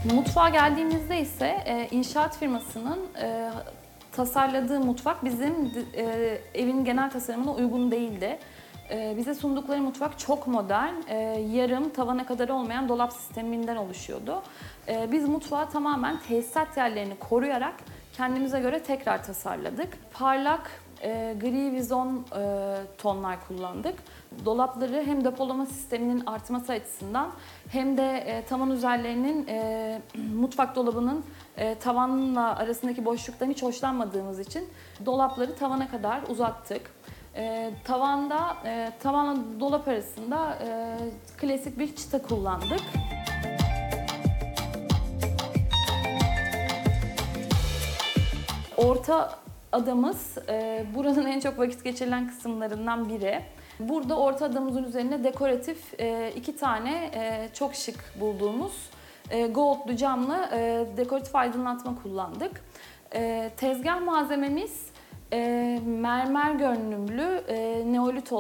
Mutfağa geldiğimizde ise inşaat firmasının tasarladığı mutfak bizim evin genel tasarımına uygun değildi. Bize sundukları mutfak çok modern, yarım, tavana kadar olmayan dolap sisteminden oluşuyordu. Biz mutfağı tamamen tesisat yerlerini koruyarak kendimize göre tekrar tasarladık. Parlak, gri vizon tonlar kullandık. Dolapları hem depolama sisteminin artması açısından hem de tavan üzerlerinin mutfak dolabının tavanla arasındaki boşluktan hiç hoşlanmadığımız için dolapları tavana kadar uzattık. Tavanla dolap arasında klasik bir çıta kullandık. Orta adamız buranın en çok vakit geçirilen kısımlarından biri. Burada orta adamımızın üzerine dekoratif iki tane çok şık bulduğumuz goldlu camlı dekoratif aydınlatma kullandık. Tezgah malzememiz mermer görünümlü neolit